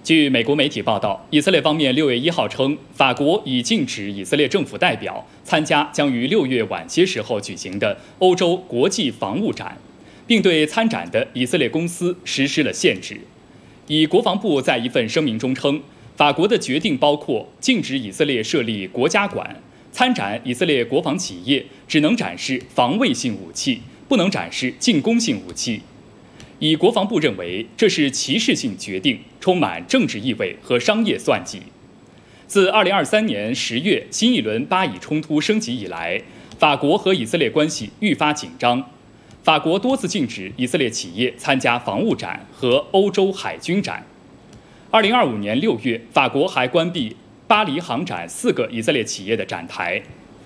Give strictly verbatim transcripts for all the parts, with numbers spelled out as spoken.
据美国媒体报道，以色列方面六月一号称，法国已禁止以色列政府代表参加将于六月晚些时候举行的欧洲国际防务展，并对参展的以色列公司实施了限制。以国防部在一份声明中称，法国的决定包括禁止以色列设立国家馆，参展以色列国防企业只能展示防卫性武器，不能展示进攻性武器。以国防部认为这是歧视性决定，充满政治意味和商业算计。自二零二三年十月新一轮巴以冲突升级以来，法国和以色列关系愈发紧张。法国多次禁止以色列企业参加防务展和欧洲海军展。二零二五年六月，法国还关闭巴黎航展四个以色列企业的展台。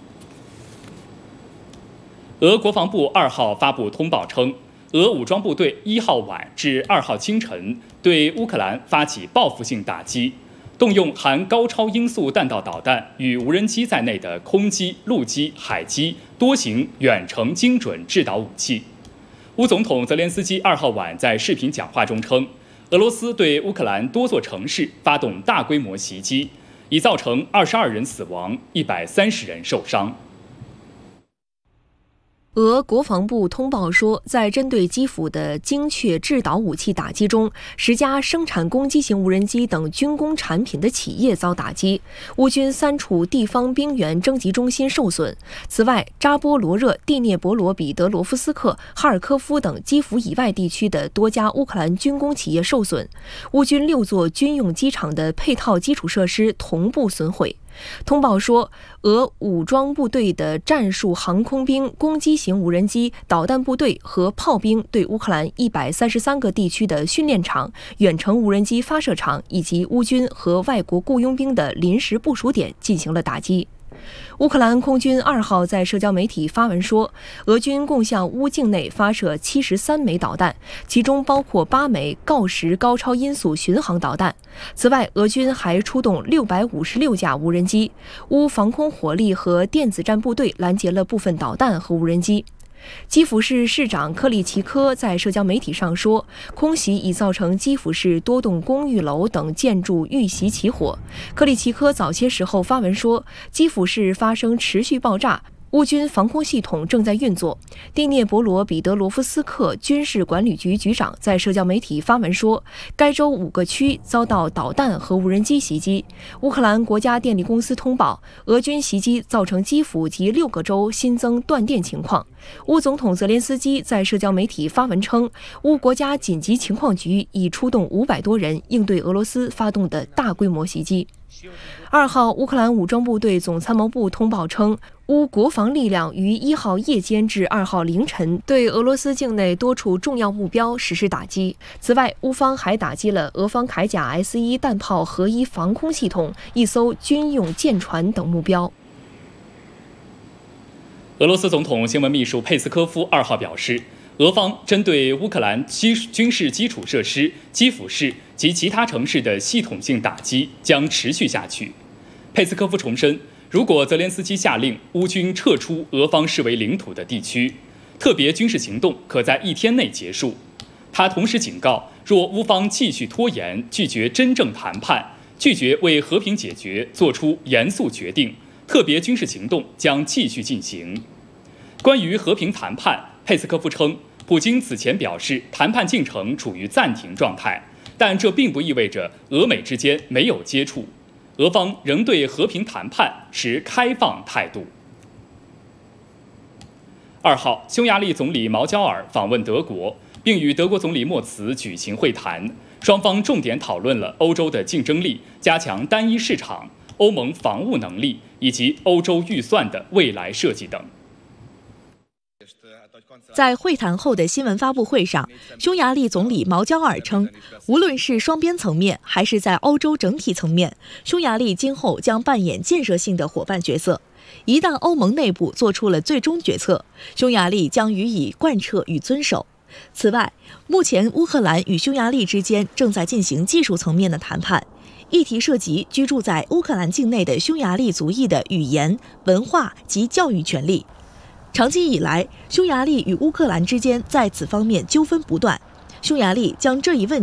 俄国防部二号发布通报称，俄武装部队一号晚至二号清晨对乌克兰发起报复性打击，动用含高超音速弹道导弹与无人机在内的空机、陆基、海基多型远程精准制导武器。乌总统泽连斯基二号晚在视频讲话中称，俄罗斯对乌克兰多座城市发动大规模袭击，已造成二十二人死亡，一百三十人受伤。 俄国防部通报说，在针对基辅的精确制导武器打击中，十家生产攻击型无人机等军工产品的企业遭打击，乌军三处地方兵员征集中心受损。此外，扎波罗热、第聂伯罗彼得罗夫斯克、哈尔科夫等基辅以外地区的多家乌克兰军工企业受损。乌军六座军用机场的配套基础设施同步损毁。通报说，俄武装部队的战术航空兵、攻击型无人机、导弹部队和炮兵对乌克兰一百三十三个地区的训练场、远程无人机发射场以及乌军和外国雇佣兵的临时部署点进行了打击。乌克兰空军二号在社交媒体发文说，俄军共向乌境内发射七十三枚导弹，其中包括八枚锆石高超音速巡航导弹。此外，俄军还出动六百五十六架无人机，乌防空火力和电子战部队拦截了部分导弹和无人机。基辅市市长克里奇科在社交媒体上说，空袭已造成基辅市多栋公寓楼等建筑遇袭起火。克里奇科早些时候发文说，基辅市发生持续爆炸，乌军防空系统正在运作。第聂伯罗彼得罗夫斯克军事管理局局长在社交媒体发文说，该州五个区遭到导弹和无人机袭击。乌克兰国家电力公司通报，俄军袭击造成基辅及六个州新增断电情况。乌总统泽连斯基在社交媒体发文称，乌国家紧急情况局已出动五百多人应对俄罗斯发动的大规模袭击。二号，乌克兰武装部队总参谋部通报称，乌国防力量于一号夜间至二号凌晨对俄罗斯境内多处重要目标实施打击。此外，乌方还打击了俄方铠甲 S 一 弹炮合一防空系统、一艘军用舰船等目标。 俄罗斯总统新闻秘书佩斯科夫二号表示，俄方针对乌克兰基军事基础设施、基辅市及其他城市的系统性打击将持续下去。佩斯科夫重申，如果泽连斯基下令乌军撤出俄方视为领土的地区，特别军事行动可在一天内结束。他同时警告，若乌方继续拖延、拒绝真正谈判、拒绝为和平解决做出严肃决定，特别军事行动将继续进行。关于和平谈判，佩斯科夫称，普京此前表示谈判进程处于暂停状态，但这并不意味着俄美之间没有接触。俄方仍对和平谈判持开放态度。二号，匈牙利总理毛焦尔访问德国，并与德国总理莫茨举行会谈，双方重点讨论了欧洲的竞争力、加强单一市场、欧盟防务能力以及欧洲预算的未来设计等。 在会谈后的新闻发布会上，匈牙利总理毛焦尔称，无论是双边层面还是在欧洲整体层面，匈牙利今后将扮演建设性的伙伴角色。一旦欧盟内部做出了最终决策，匈牙利将予以贯彻与遵守。此外，目前乌克兰与匈牙利之间正在进行技术层面的谈判，议题涉及居住在乌克兰境内的匈牙利族裔的语言、文化及教育权利。长期以来，匈牙利与乌克兰之间在此方面纠纷不断，匈牙利将这一问题